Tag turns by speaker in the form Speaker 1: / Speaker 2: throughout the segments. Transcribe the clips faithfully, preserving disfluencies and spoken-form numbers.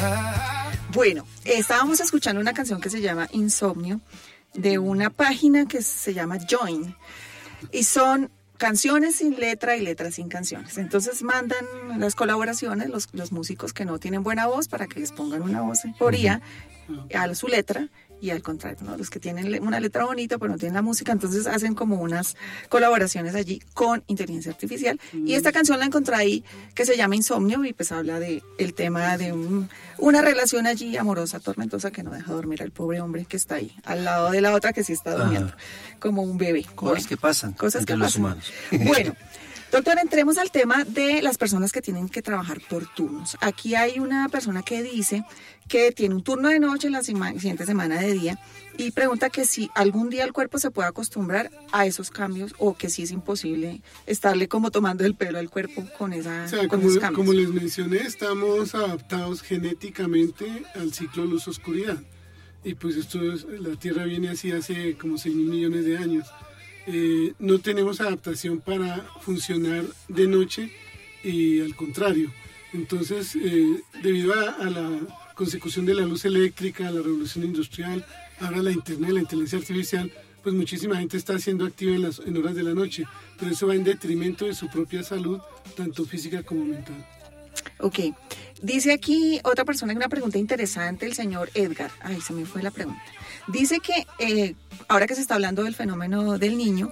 Speaker 1: Bueno, estábamos escuchando una canción que se llama Insomnio, de una página que se llama Join, y son canciones sin letra y letras sin canciones. Entonces mandan las colaboraciones los, los músicos que no tienen buena voz para que les pongan una voz en coría a su letra, y al contrario, ¿no? Los que tienen una letra bonita pero no tienen la música, entonces hacen como unas colaboraciones allí con inteligencia artificial. Mm. Y esta canción la encontré ahí, que se llama Insomnio, y pues habla de el tema de un, una relación allí amorosa, tormentosa, que no deja dormir al pobre hombre que está ahí, al lado de la otra que sí está durmiendo, ah, como un bebé.
Speaker 2: Cosas
Speaker 1: bueno,
Speaker 2: que pasan
Speaker 1: cosas
Speaker 2: entre
Speaker 1: que
Speaker 2: los
Speaker 1: pasan.
Speaker 2: humanos.
Speaker 1: Bueno, doctor, entremos al tema de las personas que tienen que trabajar por turnos. Aquí hay una persona que dice que tiene un turno de noche, la sema- siguiente semana de día, y pregunta que si algún día el cuerpo se puede acostumbrar a esos cambios, o que si es imposible estarle como tomando el pelo al cuerpo con, esa,
Speaker 3: o sea,
Speaker 1: con
Speaker 3: como,
Speaker 1: esos cambios.
Speaker 3: como les mencioné, estamos adaptados genéticamente al ciclo luz-oscuridad. Y pues esto es, la Tierra viene así hace como seis mil millones de años. Eh, no tenemos adaptación para funcionar de noche, y al contrario. Entonces, eh, debido a, a la consecución de la luz eléctrica, la revolución industrial, ahora la internet, la inteligencia artificial, pues muchísima gente está siendo activa en las en horas de la noche, pero eso va en detrimento de su propia salud, tanto física como mental.
Speaker 1: Ok, dice aquí otra persona, una pregunta interesante, el señor Edgar. Ay, se me fue la pregunta. Dice que eh, ahora que se está hablando del fenómeno del niño,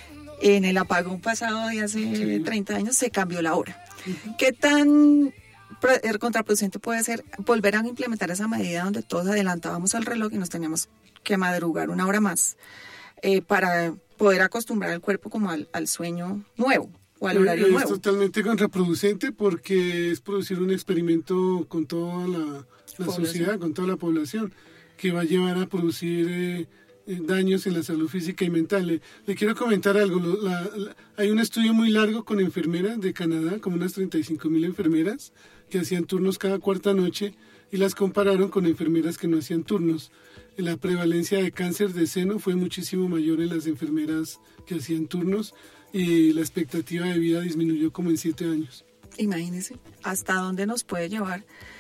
Speaker 1: en el apagón pasado de hace sí. treinta años se cambió la hora. Uh-huh. ¿Qué tan contraproducente puede ser volver a implementar esa medida donde todos adelantábamos el reloj y nos teníamos que madrugar una hora más eh, para poder acostumbrar al cuerpo como al, al sueño nuevo o al horario
Speaker 3: es
Speaker 1: nuevo?
Speaker 3: Es totalmente contraproducente, porque es producir un experimento con toda la, la sociedad, con toda la población, que va a llevar a producir eh, eh, daños en la salud física y mental. Le, le quiero comentar algo. La, la, hay un estudio muy largo con enfermeras de Canadá, como unas treinta y cinco mil enfermeras, que hacían turnos cada cuarta noche, y las compararon con enfermeras que no hacían turnos. La prevalencia de cáncer de seno fue muchísimo mayor en las enfermeras que hacían turnos, y la expectativa de vida disminuyó como en siete años.
Speaker 1: Imagínese hasta dónde nos puede llevar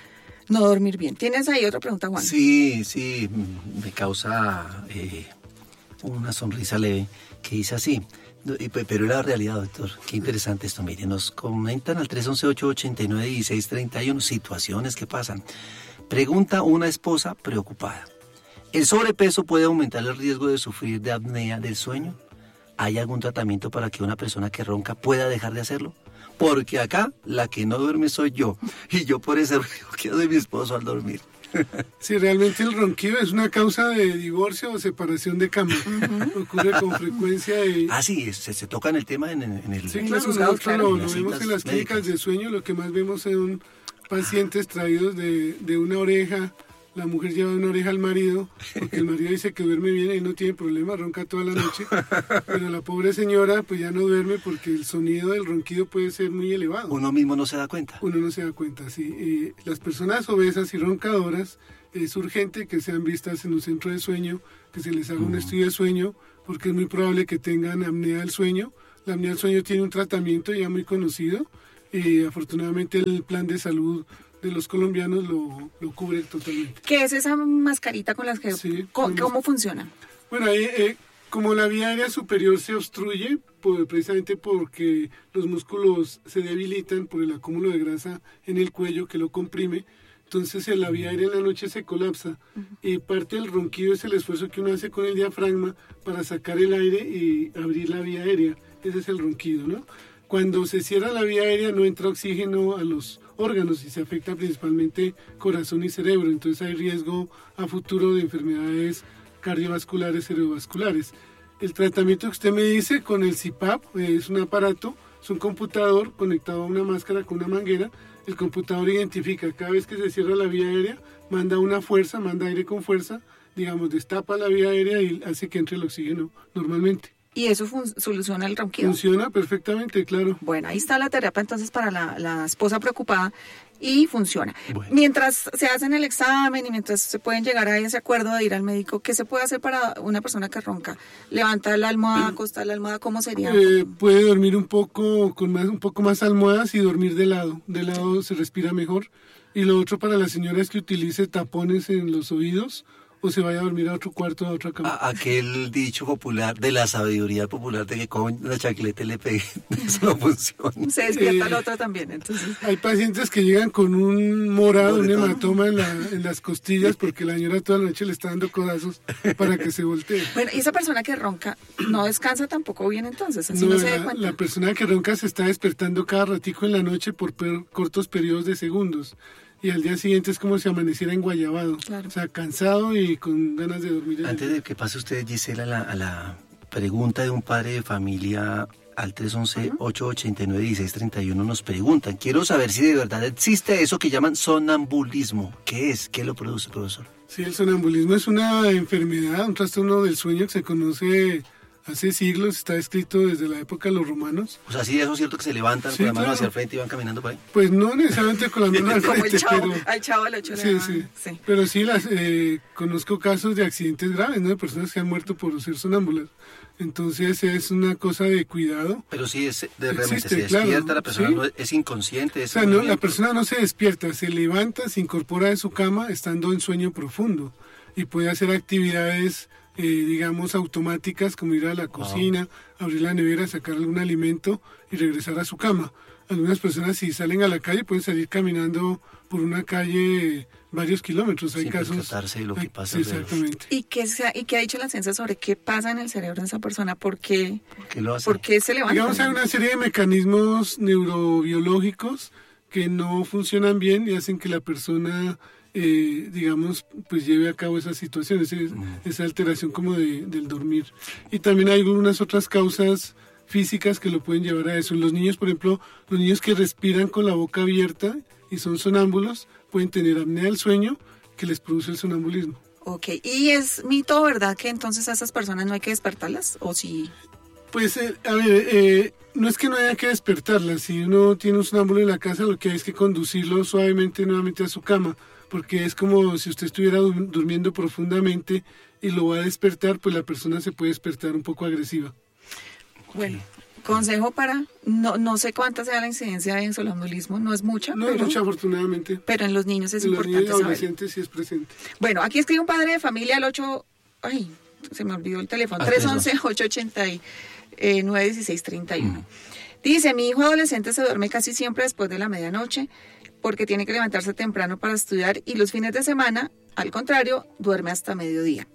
Speaker 1: no dormir bien. ¿Tienes ahí otra pregunta, Juan?
Speaker 2: Sí, sí, me causa eh, una sonrisa leve que dice así. Pero era la realidad, doctor. Qué interesante esto. Mire, nos comentan al tres once, ocho ochenta y nueve, dieciséis treinta y uno situaciones que pasan. Pregunta una esposa preocupada: ¿el sobrepeso puede aumentar el riesgo de sufrir de apnea del sueño? ¿Hay algún tratamiento para que una persona que ronca pueda dejar de hacerlo? Porque acá la que no duerme soy yo, y yo por ese ruido quedo de mi esposo al dormir.
Speaker 3: Sí, realmente el ronquido es una causa de divorcio o separación de cama. Uh-huh. Ocurre con frecuencia. De...
Speaker 2: Ah, sí, se, se toca en el tema en, en el...
Speaker 3: Sí, claro, nosotros claro, lo, lo vemos en las clínicas de sueño. Lo que más vemos son pacientes traídos de, de una oreja. La mujer lleva una oreja al marido, porque el marido dice que duerme bien y no tiene problema, ronca toda la noche, pero la pobre señora pues ya no duerme porque el sonido del ronquido puede ser muy elevado.
Speaker 2: Uno mismo no se da cuenta.
Speaker 3: Uno no se da cuenta, sí. Eh, las personas obesas y roncadoras, es urgente que sean vistas en un centro de sueño, que se les haga mm. un estudio de sueño, porque es muy probable que tengan apnea del sueño. La apnea del sueño tiene un tratamiento ya muy conocido, y afortunadamente el plan de salud de los colombianos lo, lo cubre totalmente.
Speaker 1: ¿Qué es esa mascarita con las que...
Speaker 3: Sí,
Speaker 1: ¿Cómo, ¿Cómo funciona?
Speaker 3: Bueno, ahí, eh, como la vía aérea superior se obstruye, por, precisamente porque los músculos se debilitan por el acúmulo de grasa en el cuello que lo comprime, entonces la vía aérea en la noche se colapsa, uh-huh. y parte del ronquido es el esfuerzo que uno hace con el diafragma para sacar el aire y abrir la vía aérea. Ese es el ronquido, ¿no? Cuando se cierra la vía aérea no entra oxígeno a los órganos y se afecta principalmente corazón y cerebro, entonces hay riesgo a futuro de enfermedades cardiovasculares, cerebrovasculares. El tratamiento que usted me dice con el C PAP es un aparato, es un computador conectado a una máscara con una manguera. El computador identifica cada vez que se cierra la vía aérea, manda una fuerza, manda aire con fuerza, digamos, destapa la vía aérea y hace que entre el oxígeno normalmente.
Speaker 1: ¿Y eso fun- soluciona el ronquido?
Speaker 3: Funciona perfectamente, claro.
Speaker 1: Bueno, ahí está la terapia entonces para la, la esposa preocupada, y funciona.
Speaker 2: Bueno.
Speaker 1: Mientras se hacen el examen y mientras se pueden llegar a ese acuerdo de ir al médico, ¿qué se puede hacer para una persona que ronca? ¿Levantar la almohada, acostar la almohada? ¿Cómo sería?
Speaker 3: Eh, puede dormir un poco con más, un poco más almohadas y dormir de lado. De lado se respira mejor. Y lo otro para la señora es que utilice tapones en los oídos o se vaya a dormir a otro cuarto, a otra cama.
Speaker 2: A- aquel dicho popular de la sabiduría popular de que con la chancleta le pegue, eso no funciona.
Speaker 1: Se despierta
Speaker 3: Eh,
Speaker 1: el otro también, entonces.
Speaker 3: Hay pacientes que llegan con un morado, un
Speaker 2: Moretón.
Speaker 3: hematoma en, la, en las costillas porque la señora toda la noche le está dando codazos para que se voltee.
Speaker 1: Bueno, y esa persona que ronca no descansa tampoco bien entonces, así
Speaker 3: No,
Speaker 1: no, se da
Speaker 3: la,
Speaker 1: cuenta.
Speaker 3: la persona que ronca se está despertando cada ratico en la noche por per- cortos periodos de segundos. Y al día siguiente es como si amaneciera enguayabado.
Speaker 1: Claro.
Speaker 3: O sea, cansado y con ganas de dormir. en
Speaker 2: Antes
Speaker 3: el-
Speaker 2: de que pase usted, Gisela, a la, a la pregunta de un padre de familia al tres once, ocho ochenta y nueve, dieciséis treinta y uno nos preguntan, quiero saber si de verdad existe eso que llaman sonambulismo. ¿Qué es? ¿Qué lo produce, profesor?
Speaker 3: Sí, el sonambulismo es una enfermedad, un trastorno del sueño que se conoce hace siglos, está escrito desde la época de los romanos.
Speaker 2: O sea, sí, eso es cierto que se levantan
Speaker 3: Sí,
Speaker 2: con la mano
Speaker 3: claro.
Speaker 2: hacia el frente y van caminando por ahí.
Speaker 3: Pues no necesariamente con la mano al
Speaker 1: Como el
Speaker 3: frente,
Speaker 1: chavo,
Speaker 3: pero...
Speaker 1: al chavo al ocho
Speaker 3: Sí,
Speaker 1: le
Speaker 3: sí,
Speaker 1: da- sí.
Speaker 3: Pero sí, las, eh, conozco casos de accidentes graves, ¿no? De personas que han muerto por ser sonámbulas. Entonces es una cosa de cuidado.
Speaker 2: Pero sí, es, de, realmente
Speaker 3: Existe,
Speaker 2: se despierta,
Speaker 3: claro,
Speaker 2: la persona
Speaker 3: sí.
Speaker 2: no es, es inconsciente. Es
Speaker 3: O sea, no, la
Speaker 2: movimiento.
Speaker 3: persona no se despierta, se levanta, se incorpora de su cama estando en sueño profundo y puede hacer actividades, eh, digamos, automáticas como ir a la cocina, abrir la nevera, sacar algún alimento y regresar a su cama. Algunas personas si salen a la calle pueden salir caminando por una calle varios kilómetros. Hay
Speaker 2: Sin
Speaker 3: casos...
Speaker 2: percatarse de lo que
Speaker 3: hay-
Speaker 2: pasa
Speaker 3: sí,
Speaker 2: alrededor.
Speaker 3: exactamente.
Speaker 1: ¿Y qué, se ha, ¿Y qué ha dicho la ciencia sobre qué pasa en el cerebro de esa persona? ¿Por qué,
Speaker 2: ¿Por qué lo hace?
Speaker 1: por qué se levanta?
Speaker 3: Digamos, hay una serie de mecanismos neurobiológicos que no funcionan bien y hacen que la persona, eh, digamos, pues lleve a cabo esas situaciones, es- esa alteración como de, del dormir. Y también hay algunas otras causas físicas que lo pueden llevar a eso. En los niños, por ejemplo, los niños que respiran con la boca abierta y son sonámbulos pueden tener apnea del sueño que les produce el sonambulismo.
Speaker 1: Ok, ¿y es mito, verdad, que entonces a esas personas no hay que despertarlas? ¿O si
Speaker 3: Pues, eh, a ver, eh, no es que no haya que despertarla. Si uno tiene un sonámbulo en la casa, lo que hay es que conducirlo suavemente nuevamente a su cama, porque es como si usted estuviera dur- durmiendo profundamente y lo va a despertar, pues la persona se puede despertar un poco agresiva.
Speaker 1: Bueno, consejo para, no no sé cuánta sea la incidencia de sonambulismo, no es mucha,
Speaker 3: No
Speaker 1: pero,
Speaker 3: es mucho, afortunadamente.
Speaker 1: pero en los niños es
Speaker 3: En los niños
Speaker 1: importante
Speaker 3: y
Speaker 1: saber.
Speaker 3: adolescentes sí es presente.
Speaker 1: Bueno, aquí escribe un padre de familia al ocho, ay, se me olvidó el teléfono,
Speaker 2: Ah,
Speaker 1: tres once, ocho ochenta y nueve, dieciséis treinta y uno. Dice, mi hijo adolescente se duerme casi siempre después de la medianoche porque tiene que levantarse temprano para estudiar y los fines de semana, al contrario, duerme hasta mediodía.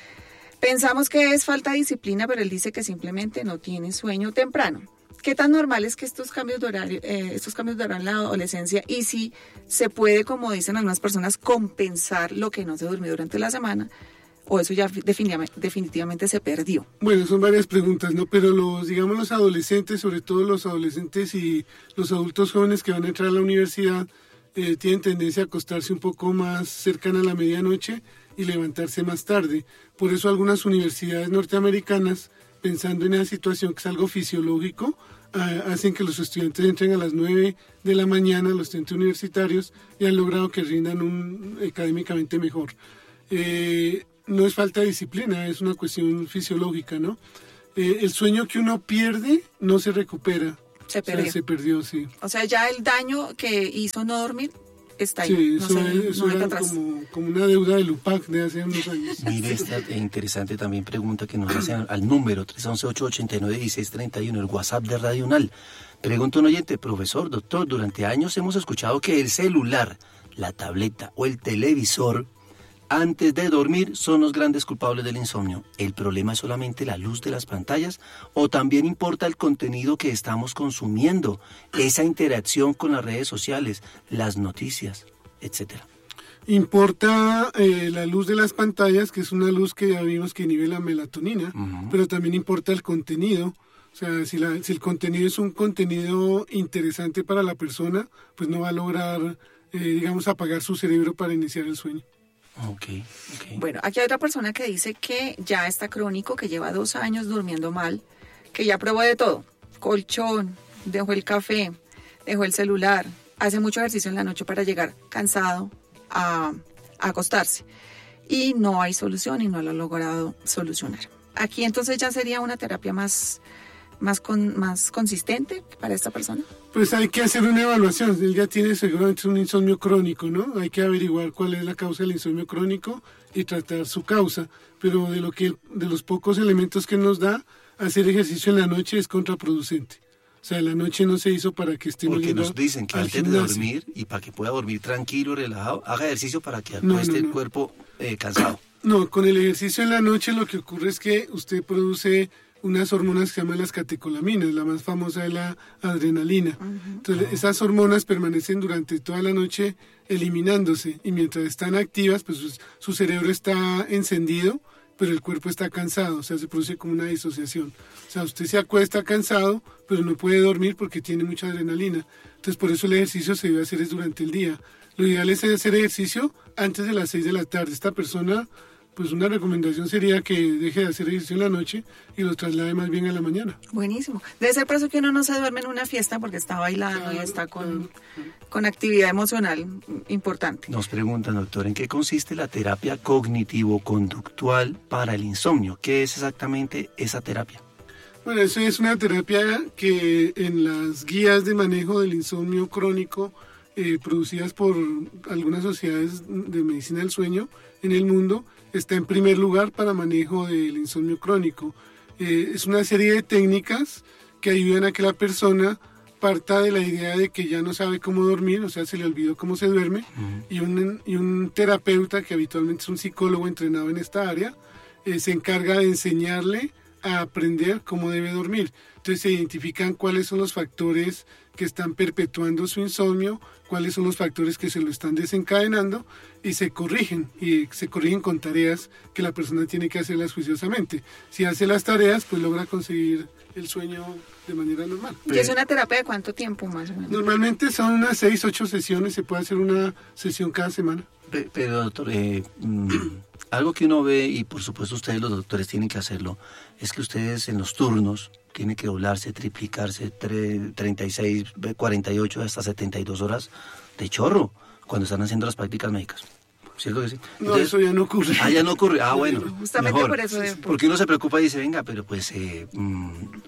Speaker 1: Pensamos que es falta de disciplina, pero él dice que simplemente no tiene sueño temprano. ¿Qué tan normal es que estos cambios de horario, eh, estos cambios de horario en la adolescencia y si se puede, como dicen algunas personas, compensar lo que no se durmió durante la semana o eso ya definitivamente, definitivamente se perdió?
Speaker 3: Bueno, son varias preguntas, ¿no? Pero los, digamos, los adolescentes, sobre todo los adolescentes y los adultos jóvenes que van a entrar a la universidad, eh, tienen tendencia a acostarse un poco más cercana a la medianoche y levantarse más tarde. Por eso algunas universidades norteamericanas, pensando en esa situación que es algo fisiológico, ah, hacen que los estudiantes entren a las nueve de la mañana, los estudiantes universitarios, y han logrado que rindan un, académicamente mejor. Eh, no es falta de disciplina, es una cuestión fisiológica, ¿no? Eh, el sueño que uno pierde no se recupera.
Speaker 1: Se
Speaker 3: O sea,
Speaker 1: perdió.
Speaker 3: se perdió, sí.
Speaker 1: O sea, ya el daño que hizo no dormir está ahí.
Speaker 3: Sí,
Speaker 1: no
Speaker 3: eso,
Speaker 1: se,
Speaker 3: es- eso
Speaker 1: no hay
Speaker 3: era
Speaker 1: para atrás.
Speaker 3: como, como una deuda del U P A C de hace unos años.
Speaker 2: Mire esta interesante también pregunta que nos hacen al número tres once, ocho ochenta y nueve, dieciséis treinta y uno, el WhatsApp de Radio Unal. Pregunta un oyente, profesor, doctor, durante años hemos escuchado que el celular, la tableta o el televisor antes de dormir son los grandes culpables del insomnio. ¿El problema es solamente la luz de las pantallas o también importa el contenido que estamos consumiendo, esa interacción con las redes sociales, las noticias, etcétera?
Speaker 3: Importa eh, la luz de las pantallas, que es una luz que ya vimos que nivela melatonina,
Speaker 2: Ujú.
Speaker 3: pero también importa el contenido. O sea, si, la, si el contenido es un contenido interesante para la persona, pues no va a lograr, eh, digamos, apagar su cerebro para iniciar el sueño.
Speaker 2: Ok, ok.
Speaker 1: Bueno, aquí hay otra persona que dice que ya está crónico, que lleva dos años durmiendo mal, que ya probó de todo. Colchón, dejó el café, dejó el celular, hace mucho ejercicio en la noche para llegar cansado a, a acostarse. Y no hay solución y no lo ha logrado solucionar. Aquí entonces ya sería una terapia más, más, con, más consistente para esta persona?
Speaker 3: Pues hay que hacer una evaluación. Él ya tiene seguramente un insomnio crónico, ¿no? Hay que averiguar cuál es la causa del insomnio crónico y tratar su causa. Pero de lo que, de los pocos elementos que nos da, hacer ejercicio en la noche es contraproducente. O sea, la noche no se hizo para que estemos
Speaker 2: Porque
Speaker 3: yendo
Speaker 2: nos dicen que
Speaker 3: al
Speaker 2: antes
Speaker 3: gimnasio.
Speaker 2: de dormir y para que pueda dormir tranquilo, relajado, haga ejercicio para que
Speaker 3: No,
Speaker 2: acueste
Speaker 3: no, no.
Speaker 2: el cuerpo eh, cansado.
Speaker 3: No, con el ejercicio en la noche lo que ocurre es que usted produce unas hormonas que se llaman las catecolaminas, la más famosa es la adrenalina. Uh-huh. Entonces, uh-huh. esas hormonas permanecen durante toda la noche eliminándose y mientras están activas, pues su, su cerebro está encendido, pero el cuerpo está cansado, o sea, se produce como una disociación. O sea, usted se acuesta cansado, pero no puede dormir porque tiene mucha adrenalina. Entonces, por eso el ejercicio se debe hacer es durante el día. Lo ideal es hacer ejercicio antes de las seis de la tarde. Esta persona, pues una recomendación sería que deje de hacer ejercicio en la noche y lo traslade más bien a la mañana.
Speaker 1: Buenísimo. Debe ser por eso que uno no se duerme en una fiesta porque está bailando claro, y está con, claro, claro. con actividad emocional importante.
Speaker 2: Nos preguntan, doctor, ¿en qué consiste la terapia cognitivo-conductual para el insomnio? ¿Qué es exactamente esa terapia?
Speaker 3: Bueno, eso es una terapia que en las guías de manejo del insomnio crónico eh, producidas por algunas sociedades de medicina del sueño en el mundo, está en primer lugar para manejo del insomnio crónico. Eh, es una serie de técnicas que ayudan a que la persona parta de la idea de que ya no sabe cómo dormir, o sea, se le olvidó cómo se duerme, uh-huh. y, un, y un terapeuta, que habitualmente es un psicólogo entrenado en esta área, eh, se encarga de enseñarle a aprender cómo debe dormir. Entonces se identifican cuáles son los factores que están perpetuando su insomnio, cuáles son los factores que se lo están desencadenando y se corrigen, y se corrigen con tareas que la persona tiene que hacerlas juiciosamente. Si hace las tareas, pues logra conseguir el sueño de manera normal.
Speaker 1: ¿Y es una terapia de cuánto tiempo más o menos?
Speaker 3: Normalmente son unas seis, ocho sesiones, se puede hacer una sesión cada semana.
Speaker 2: Pero doctor, eh, mmm, algo que uno ve, y por supuesto ustedes los doctores tienen que hacerlo, es que ustedes en los turnos tienen que doblarse, triplicarse, treinta y seis, cuarenta y ocho, hasta setenta y dos horas de chorro cuando están haciendo las prácticas médicas. ¿Cierto que sí?
Speaker 3: Entonces, no, eso ya no ocurre.
Speaker 2: Ah, ya no ocurre. Ah, bueno.
Speaker 1: Justamente
Speaker 2: mejor.
Speaker 1: por eso. De...
Speaker 2: Porque uno se preocupa y dice, venga, pero pues, eh, mmm,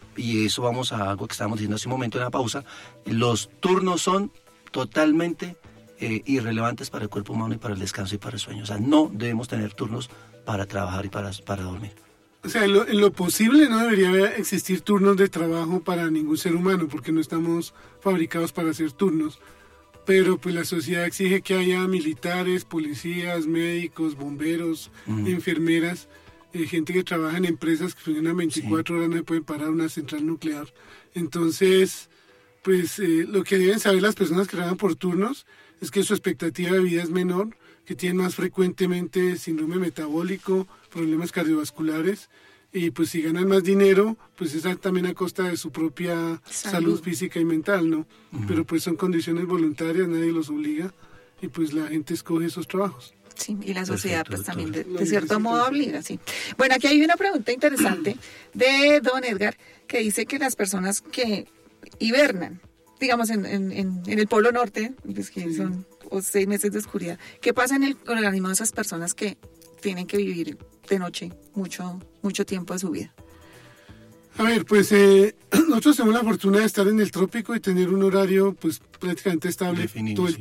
Speaker 2: y eso vamos a algo que estábamos diciendo hace un momento en la pausa, los turnos son totalmente eh, irrelevantes para el cuerpo humano y para el descanso y para el sueño. O sea, no debemos tener turnos para trabajar y para, para dormir.
Speaker 3: O sea, en lo, en lo posible no debería existir turnos de trabajo para ningún ser humano, porque no estamos fabricados para hacer turnos. Pero pues la sociedad exige que haya militares, policías, médicos, bomberos, uh-huh. enfermeras, eh, gente que trabaja en empresas que funcionan veinticuatro sí. horas, no se pueden parar una central nuclear. Entonces, pues eh, lo que deben saber las personas que trabajan por turnos es que su expectativa de vida es menor, que tienen más frecuentemente síndrome metabólico, problemas cardiovasculares, y pues si ganan más dinero, pues es también a costa de su propia salud, salud física y mental, ¿no? Uh-huh. Pero pues son condiciones voluntarias, nadie los obliga, y pues la gente escoge esos trabajos.
Speaker 1: Sí, y la sociedad Perfecto, pues también de, de cierto modo obliga, sí. Bueno, aquí hay una pregunta interesante de don Edgar, que dice que las personas que hibernan, digamos en, en, en, en el Polo Norte, pues que sí. son o seis meses de oscuridad, ¿qué pasa en el organismo de esas personas que tienen que vivir de noche mucho, mucho tiempo de su vida?
Speaker 3: A ver, pues eh, nosotros tenemos la fortuna de estar en el trópico y tener un horario pues prácticamente estable Definido, todo el sí.